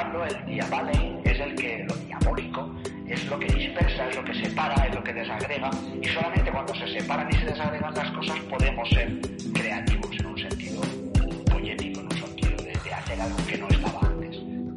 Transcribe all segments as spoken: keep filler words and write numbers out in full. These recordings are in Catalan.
diablo, el diabale, es el que, lo diabólico, es lo que dispersa, es lo que separa, es lo que desagrega, y solamente cuando se separan y se desagregan las cosas podemos ser creativos en un sentido poético, en un sentido de, de hacer algo que no estaba antes.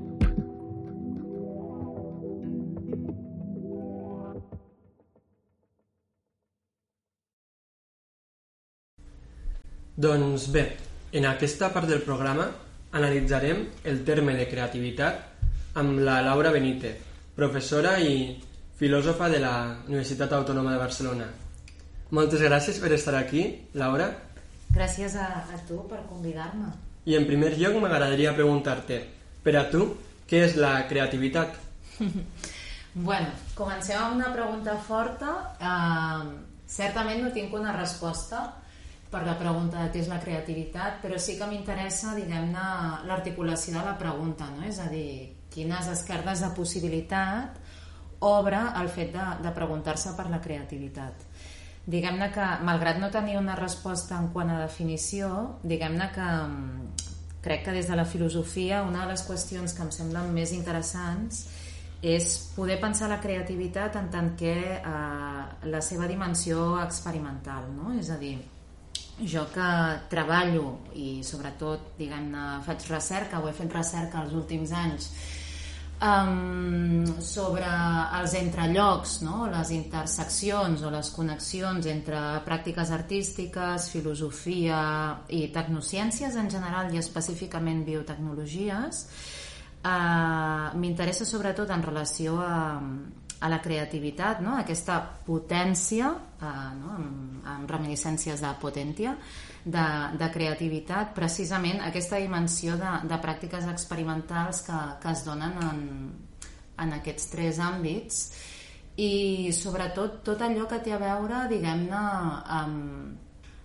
Doncs bé, en aquesta part del programa analitzarem el terme de creativitat amb la Laura Benítez, professora i filòsofa de la Universitat Autònoma de Barcelona. Moltes gràcies per estar aquí, Laura. Gràcies a, a tu per convidar-me. I en primer lloc m'agradaria preguntar-te, per a tu, què és la creativitat? Bueno, comencem amb una pregunta forta. Uh, certament no tinc una resposta per la pregunta de què és la creativitat, però sí que m'interessa, diguem-ne, l'articulació de la pregunta, no? És a dir, quines esquerdes de possibilitat obre el fet de, de preguntar-se per la creativitat. Diguem-ne que, malgrat no tenir una resposta en quant a definició, diguem-ne que crec que des de la filosofia una de les qüestions que em semblen més interessants és poder pensar la creativitat en tant que eh, la seva dimensió experimental, no? És a dir, jo que treballo i sobretot, diguem-ne, faig recerca o he fet recerca els últims anys um, sobre els entrellocs, no? Les interseccions o les connexions entre pràctiques artístiques, filosofia i tecnociències en general i específicament biotecnologies, uh, m'interessa sobretot en relació a a la creativitat, no? Aquesta potència, eh, no? amb, amb reminiscències de potentia, de, de creativitat, precisament aquesta dimensió de, de pràctiques experimentals que, que es donen en, en aquests tres àmbits i sobretot tot allò que té a veure, diguem-ne, amb,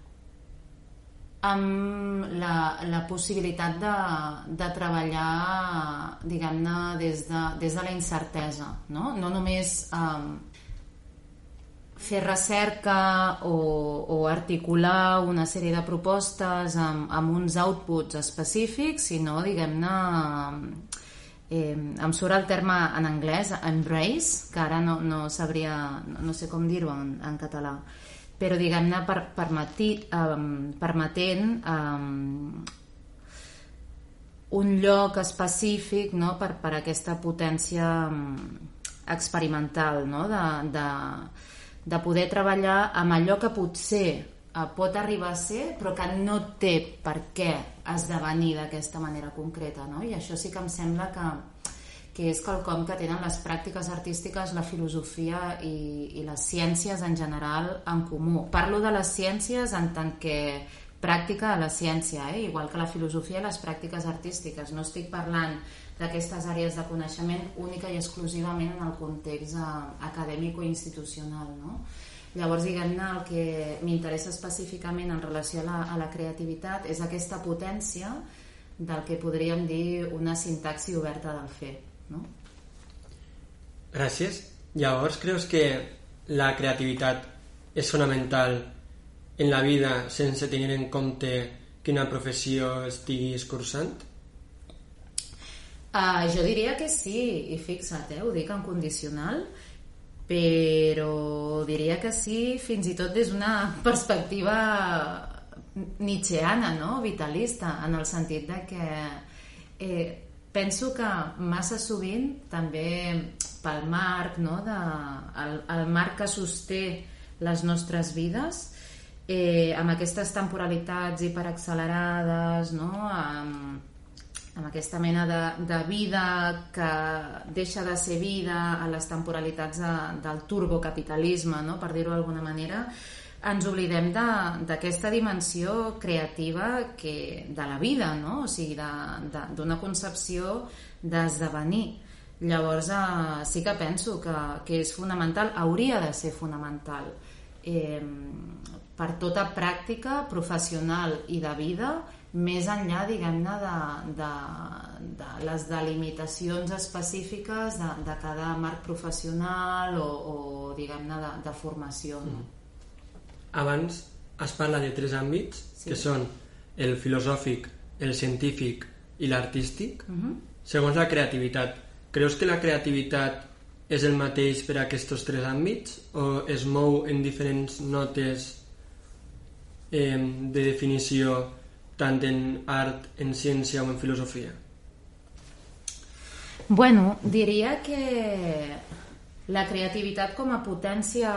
amb la, la possibilitat de, de treballar, diguem-ne, des de, des de la incertesa, no? No només um, fer recerca o, o articular una sèrie de propostes amb, amb uns outputs específics, sinó, diguem-ne, eh, em surt el terme en anglès, embrace, que ara no, no sabria, no sé com dir-ho en, en català, però diguem-ne per, permeti, um, permetent um, un lloc específic, no? per, per aquesta potència um, experimental, no? de, de, de poder treballar amb allò que potser uh, pot arribar a ser però que no té per què esdevenir d'aquesta manera concreta, no? I això sí que em sembla que que és quelcom que tenen les pràctiques artístiques, la filosofia i, i les ciències en general en comú. Parlo de les ciències en tant que pràctica de la ciència, eh? Igual que la filosofia i les pràctiques artístiques. No estic parlant d'aquestes àrees de coneixement única i exclusivament en el context eh, acadèmic o institucional, no? Llavors, diguem-ne, el que m'interessa específicament en relació a la, a la creativitat és aquesta potència del que podríem dir una sintaxi oberta del fer, no? Gràcies. Llavors, creus que la creativitat és fonamental en la vida sense tenir en compte quina professió estiguis cursant? Uh, jo diria que sí, i fixa't, eh, ho dic en condicional, però diria que sí fins i tot des d'una perspectiva nietzscheana, no? Vitalista, en el sentit de que eh, penso que massa sovint també pel marc, no? de, el, el marc que sosté les nostres vides, eh, amb aquestes temporalitats hiperaccelerades, no? amb, amb aquesta mena de, de vida que deixa de ser vida a les temporalitats de, del turbocapitalisme, no? Per dir-ho d'alguna manera, ens oblidem d'aquesta dimensió creativa que, de la vida, no? O sigui, d'una concepció d'esdevenir. Llavors eh, sí que penso que, que és fonamental, hauria de ser fonamental eh, per tota pràctica professional i de vida, més enllà, diguem-ne, de, de, de les delimitacions específiques de, de cada marc professional o, o diguem-ne, de, de formació, no? Mm. Abans es parla de tres àmbits, sí, que són el filosòfic, el científic i l'artístic. Uh-huh. segons la creativitat, creus que la creativitat és el mateix per a aquests tres àmbits o es mou en diferents notes eh, de definició tant en art, en ciència o en filosofia? Bueno, diria que la creativitat com a potència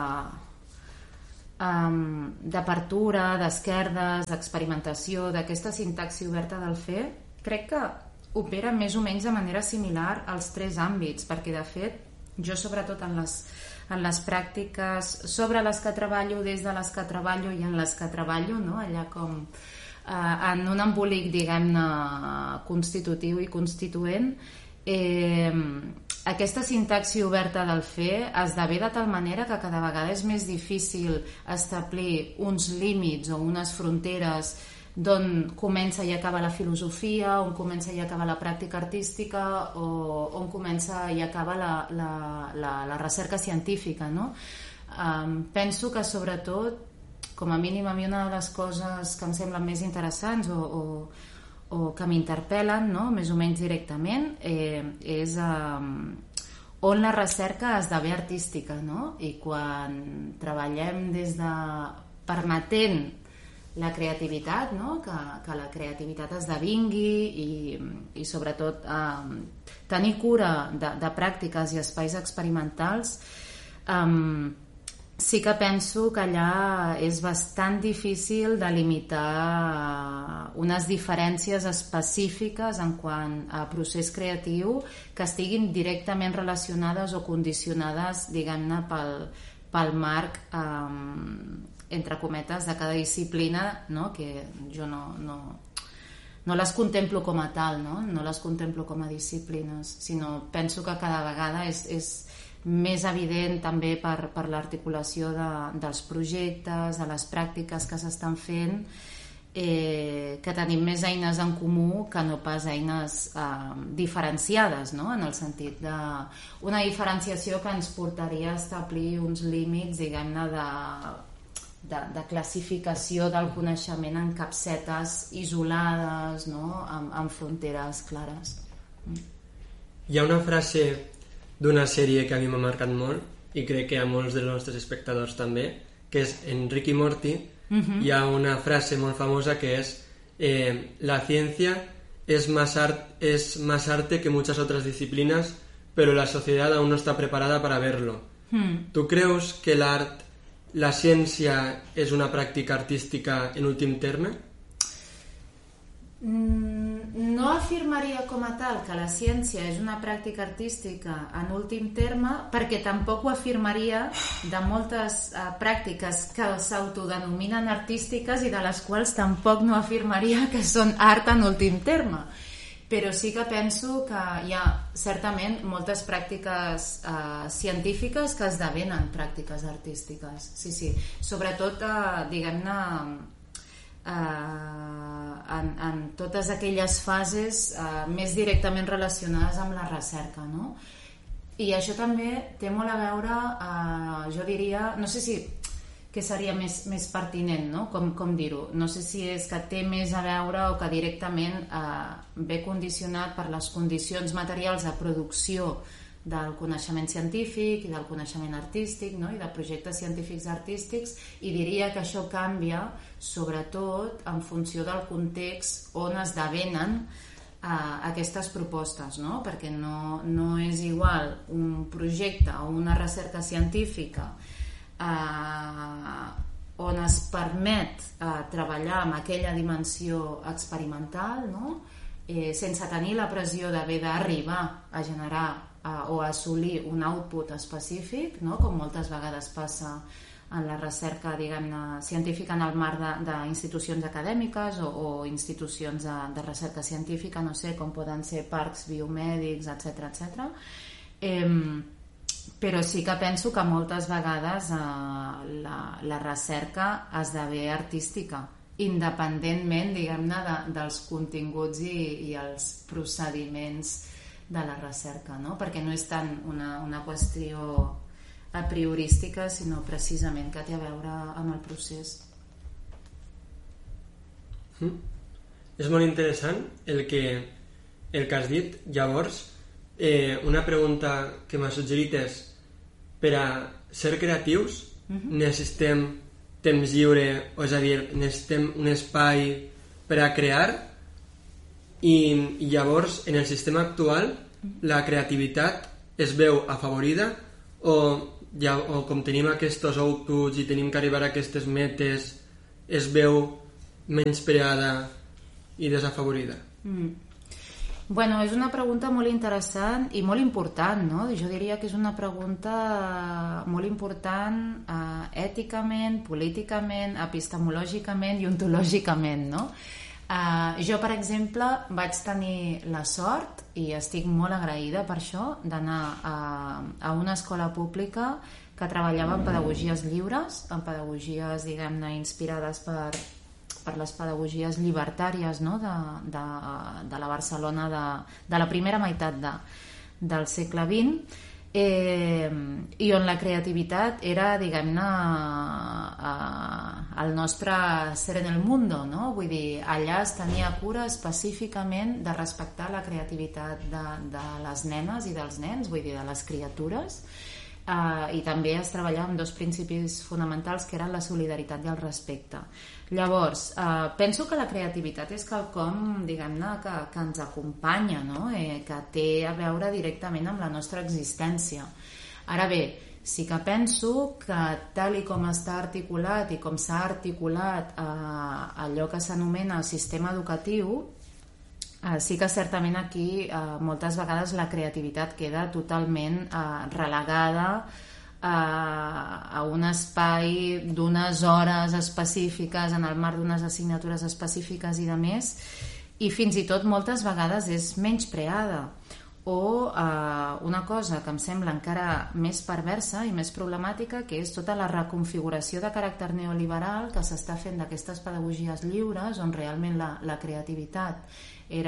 um, d'apertura, d'esquerdes, d'experimentació, d'aquesta sintaxi oberta del fer, crec que opera més o menys de manera similar als tres àmbits, perquè de fet jo sobretot en les, en les pràctiques sobre les que treballo, des de les que treballo i en les que treballo, no? Allà com eh, en un embolic, diguem-ne, constitutiu i constituent, eh, aquesta sintaxi oberta del fer esdevé de tal manera que cada vegada és més difícil establir uns límits o unes fronteres d'on comença i acaba la filosofia, on comença i acaba la pràctica artística o on comença i acaba la, la, la, la recerca científica, no? Um, penso que sobretot, com a mínim a mi una de les coses que em semblen més interessants o, o, o que m'interpel·len, no? Més o menys directament, eh, és um, on la recerca esdevé artística, no? I quan treballem des de permetent la creativitat, no? que, que la creativitat esdevingui i, i sobretot eh, tenir cura de, de pràctiques i espais experimentals, eh, sí que penso que allà és bastant difícil delimitar unes diferències específiques en quant a procés creatiu que estiguin directament relacionades o condicionades, diguem-ne, pel, pel marc eh, entre cometes de cada disciplina, no? Que jo no, no, no les contemplo com a tal, no? No les contemplo com a disciplines, sinó penso que cada vegada és, és més evident també per, per l'articulació de, dels projectes, de les pràctiques que s'estan fent, eh, que tenim més eines en comú que no pas eines eh, diferenciades, no? En el sentit de una diferenciació que ens portaria a establir uns límits, diguem-ne, de De, de classificació del coneixement en capsetes isolades, no? amb, amb fronteres clares. Hi ha una frase d'una sèrie que a mi m'ha marcat molt i crec que a molts dels nostres espectadors també, que és en Rick y Morty. Uh-huh. Hi ha una frase molt famosa que és eh, la ciencia es más, art, es más arte que muchas otras disciplinas, pero la sociedad aún no está preparada para verlo. Uh-huh. ¿Tú creus que l'art la ciència és una pràctica artística en últim terme? No afirmaria com a tal que la ciència és una pràctica artística en últim terme, perquè tampoc ho afirmaria de moltes uh, pràctiques que s'autodenominen artístiques i de les quals tampoc no afirmaria que són art en últim terme. Però sí que penso que hi ha certament moltes pràctiques eh, científiques que esdevenen pràctiques artístiques. Sí, sí. Sobretot, eh, diguem-ne, eh, en, en totes aquelles fases eh, més directament relacionades amb la recerca, no? I això també té molt a veure, eh, jo diria, no sé si que seria més, més pertinent, no? Com, com dir-ho? No sé si és que té més a veure o que directament eh, ve condicionat per les condicions materials de producció del coneixement científic i del coneixement artístic, no? I de projectes científics artístics, i diria que això canvia sobretot en funció del context on esdevenen eh, aquestes propostes, no? Perquè no, no és igual un projecte o una recerca científica Uh, on es permet uh, treballar amb aquella dimensió experimental, no? eh, sense tenir la pressió d'haver d'arribar a generar uh, o a assolir un output específic, no? Com moltes vegades passa en la recerca, diguem-ne, científica en el marc d'institucions acadèmiques o, o institucions de, de recerca científica, no sé, com poden ser parcs biomèdics, etcètera, etcètera. Eh, però sí que penso que moltes vegades eh, la, la recerca esdevé artística, independentment, diguem-ne, de, dels continguts i, i els procediments de la recerca, no? Perquè no és tant una, una qüestió a priorística, sinó precisament que té a veure amb el procés. Mm. És molt interessant el que el que has dit. Llavors, eh, una pregunta que m'ha suggerit és, per a ser creatius uh-huh. necessitem temps lliure, o és a dir, necessitem un espai per a crear, i, i llavors en el sistema actual la creativitat es veu afavorida, o, ja, o com tenim aquests outputs i tenim que arribar a aquestes metes, es veu menyspreada i desafavorida? Mm. Bueno, és una pregunta molt interessant i molt important, no? Jo diria que és una pregunta molt important eh, èticament, políticament, epistemològicament i ontològicament, no? Eh, jo, per exemple, vaig tenir la sort, i estic molt agraïda per això, d'anar a, a una escola pública que treballava en pedagogies lliures, en pedagogies, diguem-ne, inspirades per... per les pedagogies llibertàries, no? de, de, de la Barcelona de, de la primera meitat de, del segle vint, eh, i on la creativitat era, diguem-ne, eh, el nostre ser en el mundo, no? Vull dir, allà es tenia cura específicament de respectar la creativitat de, de les nenes i dels nens, vull dir, de les criatures, Uh, i també es treballava amb dos principis fonamentals que eren la solidaritat i el respecte. Llavors, uh, penso que la creativitat és quelcom, diguem-ne, que, que ens acompanya, no? eh, que té a veure directament amb la nostra existència. Ara bé, sí que penso que tal i com està articulat i com s'ha articulat uh, allò que s'anomena sistema educatiu, Uh, sí que certament aquí uh, moltes vegades la creativitat queda totalment uh, relegada uh, a un espai d'unes hores específiques en el marc d'unes assignatures específiques i de més, i fins i tot moltes vegades és menyspreada. O uh, una cosa que em sembla encara més perversa i més problemàtica, que és tota la reconfiguració de caràcter neoliberal que s'està fent d'aquestes pedagogies lliures, on realment la, la creativitat era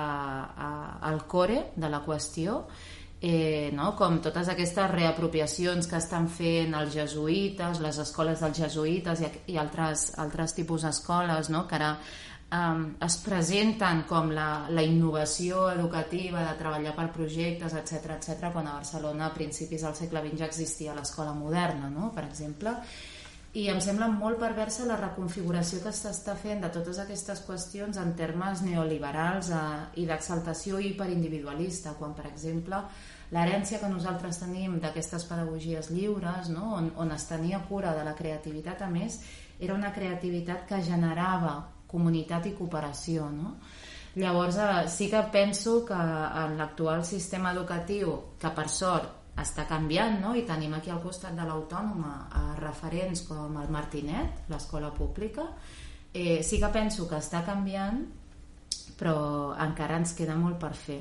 el core de la qüestió, eh, no? Com totes aquestes reapropiacions que estan fent els jesuïtes, les escoles dels jesuïtes i, i altres, altres tipus d'escoles, no? Que ara um, es presenten com la, la innovació educativa de treballar per projectes, etcètera, etcètera, quan a Barcelona a principis del segle vint ja existia l'escola moderna, no? Per exemple. I em sembla molt perversa la reconfiguració que s'està fent de totes aquestes qüestions en termes neoliberals eh, i d'exaltació hiperindividualista, quan, per exemple, l'herència que nosaltres tenim d'aquestes pedagogies lliures, no? on, on es tenia cura de la creativitat, a més, era una creativitat que generava comunitat i cooperació, no? Llavors, eh, sí que penso que en l'actual sistema educatiu, que per sort està canviant, no? I tenim aquí al costat de l'Autònoma a referents com el Martinet, l'escola pública, eh, sí que penso que està canviant, però encara ens queda molt per fer.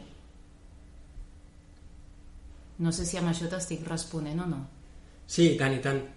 No sé si amb això t'estic responent o no. Sí, tant i tant.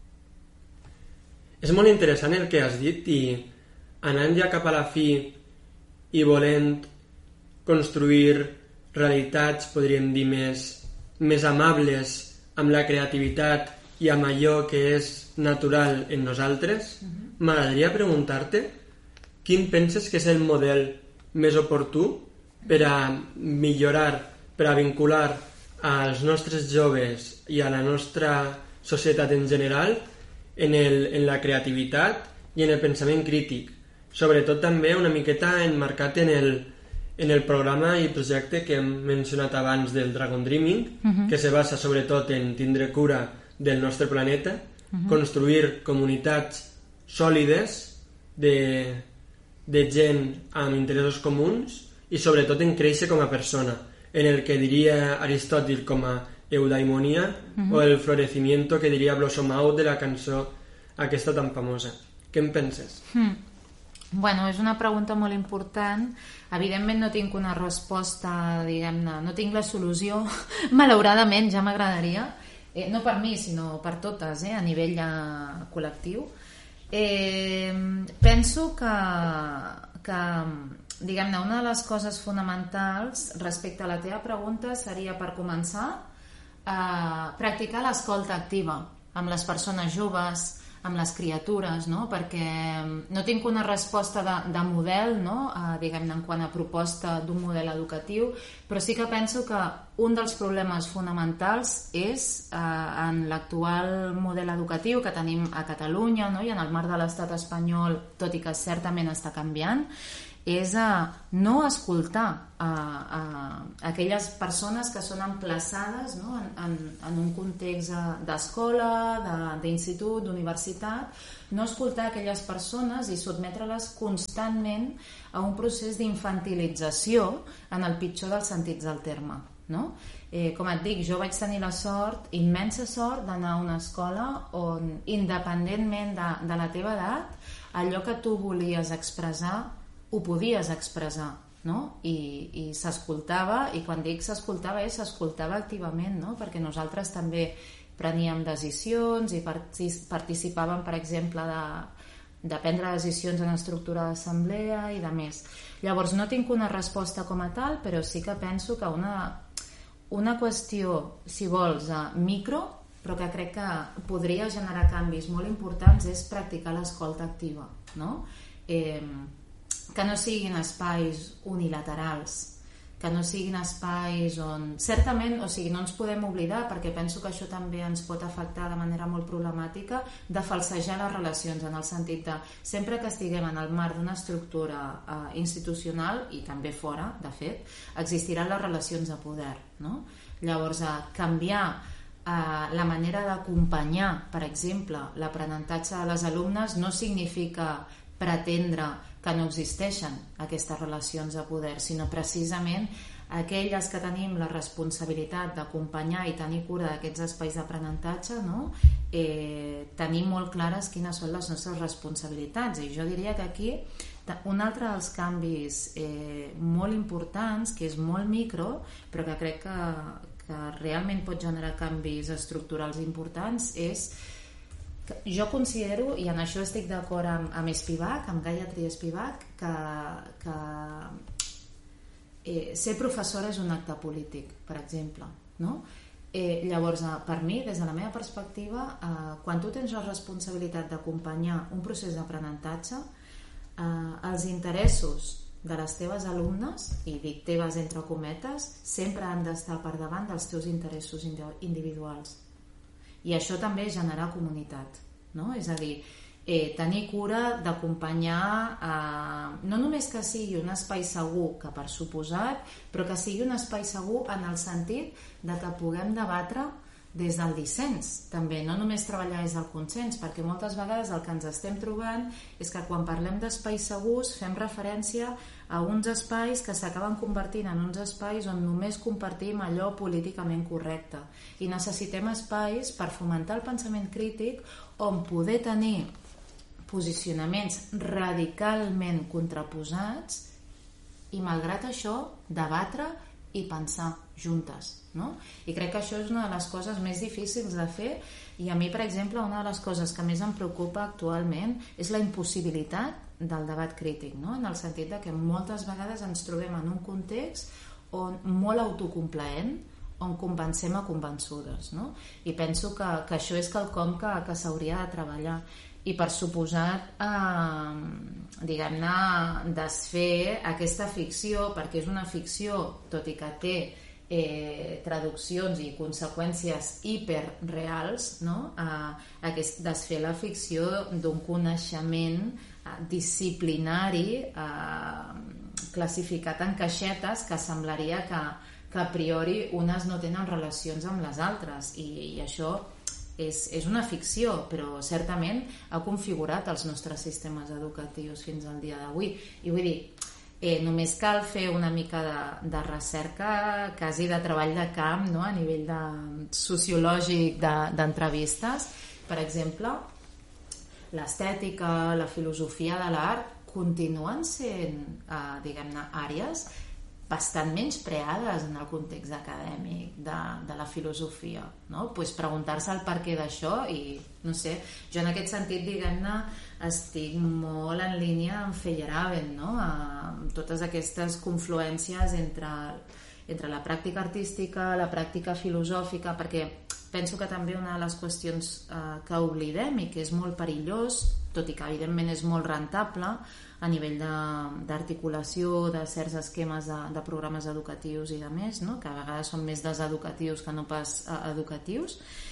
És molt interessant el que has dit, i anant ja cap a la fi i volent construir realitats, podríem dir, més més amables amb la creativitat i amb allò que és natural en nosaltres, uh-huh. M'agradaria preguntar-te quin penses que és el model més oportú per a millorar, per a vincular als nostres joves i a la nostra societat en general en, el, en la creativitat i en el pensament crític, sobretot també una miqueta enmarcat en el en el programa i projecte que hem mencionat abans del Dragon Dreaming, uh-huh. que se basa sobretot en tindre cura del nostre planeta, uh-huh. construir comunitats sòlides de, de gent amb interessos comuns i sobretot en créixer com a persona, en el que diria Aristòtil com a eudaimonia, uh-huh. o el florecimiento que diria Blossom Out de la cançó aquesta tan famosa. Què en penses? Hmm. Bueno, és una pregunta molt important. Evidentment no tinc una resposta, diguem-ne, no tinc la solució. Malauradament, ja m'agradaria. Eh, no per mi, sinó per totes, eh, a nivell eh, col·lectiu. Eh, penso que, que diguem-ne, una de les coses fonamentals respecte a la teva pregunta seria, per començar, eh, practicar l'escolta activa amb les persones joves, amb les criatures, no? Perquè no tinc una resposta de, de model, no? eh, diguem-ne, en quant a proposta d'un model educatiu, però sí que penso que un dels problemes fonamentals és eh, en l'actual model educatiu que tenim a Catalunya, no? I en el marc de l'estat espanyol, tot i que certament està canviant, és a no escoltar a, a aquelles persones que són emplaçades, no? en, en, en un context d'escola, d'institut, d'universitat, no escoltar aquelles persones i sotmetre-les constantment a un procés d'infantilització en el pitjor dels sentits del terme, no? Eh, com et dic, jo vaig tenir la sort, immensa sort, d'anar a una escola on, independentment de, de la teva edat, allò que tu volies expressar ho podies expressar, no? I, i s'escoltava, i quan dic s'escoltava és s'escoltava activament, no? Perquè nosaltres també preníem decisions i participàvem, per exemple, de, de prendre decisions en estructura d'assemblea i de més. Llavors no tinc una resposta com a tal, però sí que penso que una, una qüestió, si vols, micro, però que crec que podria generar canvis molt importants, és practicar l'escolta activa, no? Eh, que no siguin espais unilaterals, que no siguin espais on... Certament, o sigui, no ens podem oblidar, perquè penso que això també ens pot afectar de manera molt problemàtica, de falsejar les relacions, en el sentit de sempre que estiguem en el marc d'una estructura eh, institucional, i també fora, de fet, existiran les relacions de poder, no? Llavors, a canviar eh, la manera d'acompanyar, per exemple, l'aprenentatge de les alumnes no significa pretendre que no existeixen aquestes relacions de poder, sinó precisament aquelles que tenim la responsabilitat d'acompanyar i tenir cura d'aquests espais d'aprenentatge, no? eh, tenim molt clares quines són les nostres responsabilitats, i jo diria que aquí un altre dels canvis eh, molt importants, que és molt micro, però que crec que, que realment pot generar canvis estructurals importants, és jo considero, i en això estic d'acord amb, amb Spivak, amb Gayatri Spivak, que, que eh, ser professora és un acte polític, per exemple, no? Eh, llavors, per mi, des de la meva perspectiva, eh, quan tu tens la responsabilitat d'acompanyar un procés d'aprenentatge, eh, els interessos de les teves alumnes, i dic teves entre cometes, sempre han d'estar per davant dels teus interessos individuals. I això també és generar comunitat, no? És a dir, eh, tenir cura d'acompanyar, eh, no només que sigui un espai segur, que per suposat, però que sigui un espai segur en el sentit de que puguem debatre des del dissens, també, no només treballar des del consens, perquè moltes vegades el que ens estem trobant és que quan parlem d'espais segurs fem referència a uns espais que s'acaben convertint en uns espais on només compartim allò políticament correcte, i necessitem espais per fomentar el pensament crític on poder tenir posicionaments radicalment contraposats i malgrat això debatre i pensar juntes, no? I crec que això és una de les coses més difícils de fer, i a mi, per exemple, una de les coses que més em preocupa actualment és la impossibilitat del debat crític, no? En el sentit de que moltes vegades ens trobem en un context on molt autocomplaent, on convencem a convençudes, no? I penso que, que això és quelcom que, que s'hauria de treballar. I per suposat, eh, diguem-ne, desfer aquesta ficció, perquè és una ficció, tot i que té eh, traduccions i conseqüències hiperreals, no? Eh, aquest, desfer la ficció d'un coneixement eh, disciplinari eh, classificat en caixetes que semblaria que, que a priori unes no tenen relacions amb les altres, i, i això És, és una ficció, però certament ha configurat els nostres sistemes educatius fins al dia d'avui. I vull dir, eh, només cal fer una mica de, de recerca, quasi de treball de camp, no? A nivell de, sociològic d'entrevistes. Per exemple, l'estètica, la filosofia de l'art continuen sent, eh, diguem-ne, àrees bastant menyspreades en el context acadèmic de, de la filosofia, no? Pues preguntar-se el perquè d'això, i no sé, jo en aquest sentit, diguem-ne, estic molt en línia amb Feyerabend, no? Amb totes aquestes confluències entre, entre la pràctica artística, la pràctica filosòfica, perquè penso que també una de les qüestions eh, que oblidem i que és molt perillós, tot i que evidentment és molt rentable a nivell d'articulació de, de certs esquemes de, de programes educatius i de més, no? Que a vegades són més deseducatius que no pas eh, educatius,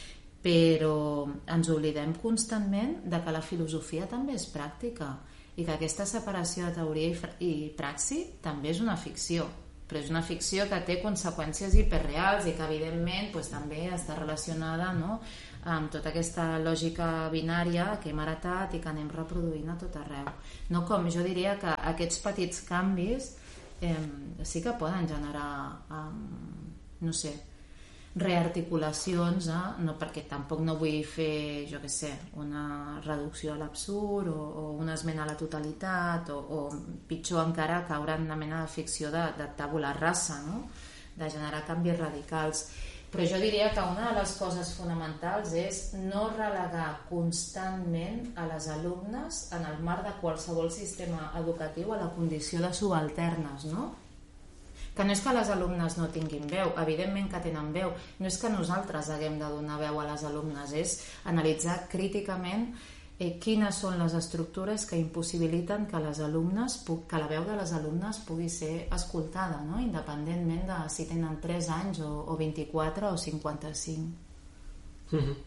però ens oblidem constantment de que la filosofia també és pràctica i que aquesta separació de teoria i, i praxi també és una ficció, però és una ficció que té conseqüències hiperreals i que evidentment doncs, també està relacionada, no?, amb tota aquesta lògica binària que hem heretat i que anem reproduint a tot arreu. No, com jo diria que aquests petits canvis eh, sí que poden generar eh, no sé, rearticulacions, eh? No, perquè tampoc no vull fer, jo què sé, una reducció a l'absurd o, o una esmena a la totalitat o, o pitjor encara caure en una mena de ficció de, de tabula rasa, no?, de generar canvis radicals. Però jo diria que una de les coses fonamentals és no relegar constantment a les alumnes en el marc de qualsevol sistema educatiu a la condició de subalternes, no? Que no és que les alumnes no tinguin veu, evidentment que tenen veu, no és que nosaltres haguem de donar veu a les alumnes, és analitzar críticament eh, quines són les estructures que impossibiliten que, les alumnes, que la veu de les alumnes pugui ser escoltada, no? Independentment de si tenen tres anys o, o vint-i-quatre o cinquanta-cinc. Mm-hmm.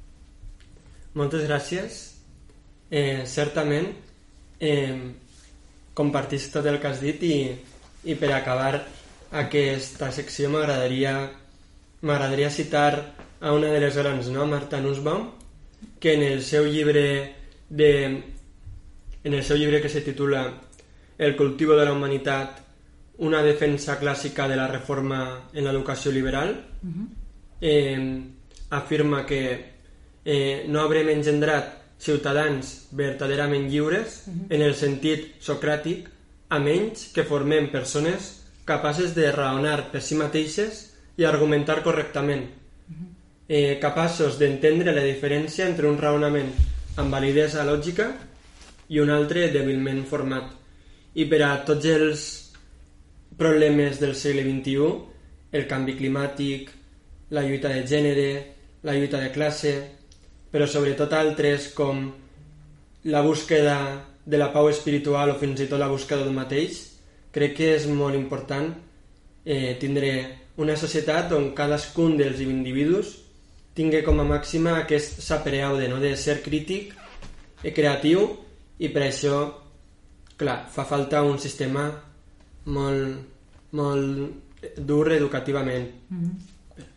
Moltes gràcies. Eh, certament, eh, compartís tot el que has dit i, i per acabar aquesta secció m'agradaria m'agradaria citar a una de les grans, no? Martha Nussbaum, que en el seu llibre de en el seu llibre que se titula El cultivo de la humanitat, una defensa clàssica de la reforma en l'educació liberal, uh-huh. eh, afirma que eh, no haurem engendrat ciutadans verdaderament lliures uh-huh. en el sentit socràtic a menys que formem persones capaces de raonar per si mateixes i argumentar correctament, Eh, capaços d'entendre la diferència entre un raonament amb validesa lògica i un altre dèbilment format. I per a tots els problemes del segle vint-i-u, el canvi climàtic, la lluita de gènere, la lluita de classe, però sobretot altres com la búsqueda de la pau espiritual o fins i tot la búsqueda d'un mateix, crec que és molt important eh, tindre una societat on cadascun dels individus tingui com a màxima aquest saper aude, no?, de ser crític i creatiu, i per això, clar, fa falta un sistema molt, molt dur educativament. Mm-hmm.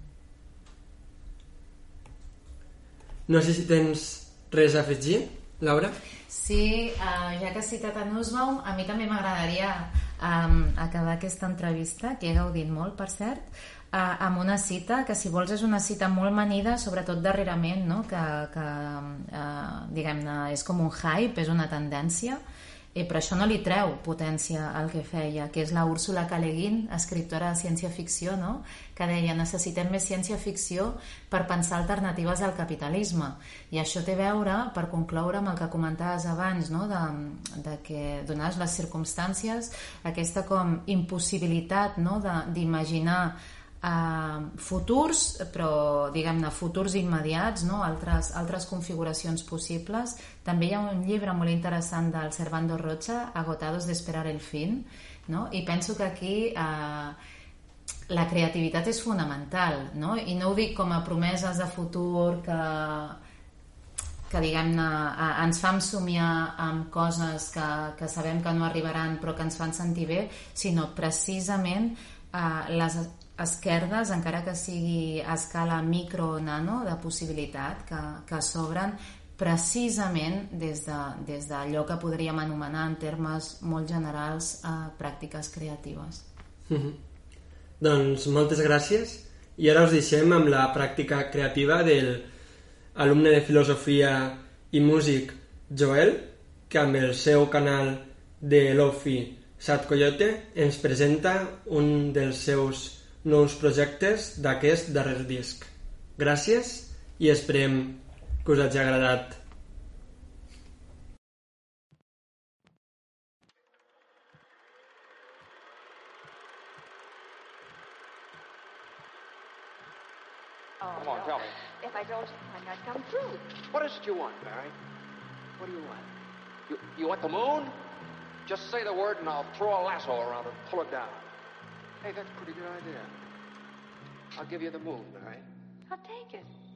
No sé si tens res a afegir, Laura? Sí, uh, ja que has citat a Nussbaum, a mi també m'agradaria um, acabar aquesta entrevista, que he gaudit molt, per cert, Uh, amb una cita que, si vols, és una cita molt manida, sobretot darrerament, no? que, que uh, diguem-ne, és com un hype, és una tendència, eh, però això no li treu potència al que feia, que és la Úrsula K. Le Guin, escriptora de ciència-ficció, no? Que deia: necessitem més ciència-ficció per pensar alternatives al capitalisme. I això té a veure, per concloure, amb el que comentaves abans, no? de, de que, donades les circumstàncies, aquesta com impossibilitat, no? d'imaginar Uh, futurs, però diguem-ne futurs immediats, no? altres, altres configuracions possibles. També hi ha un llibre molt interessant del Servando Rocha, Agotados de esperar el fin, no? I penso que aquí uh, la creativitat és fonamental, no? I no ho dic com a promeses de futur que, que diguem-ne ens fan somiar amb coses que, que sabem que no arribaran però que ens fan sentir bé, sinó precisament uh, les esquerdes, encara que sigui a escala micro o nano, de possibilitat que, que s'obren precisament des de, des d'allò que podríem anomenar en termes molt generals eh, pràctiques creatives. Mm-hmm. Doncs moltes gràcies, i ara us deixem amb la pràctica creativa del alumne de filosofia i músic Joel, que amb el seu canal de Lo-Fi Sat Coyote ens presenta un dels seus nous projectes d'aquest darrer disc. Gràcies i esperem que us hagi agradat. Oh, Come on, no. tell me. If I don't, I might not come through. What is it you want, Barry? What do you want? You, you want the moon? Just say the word and I'll throw a lasso around it and pull it down. Hey, that's a pretty good idea. I'll give you the moon, Barry. I'll take it.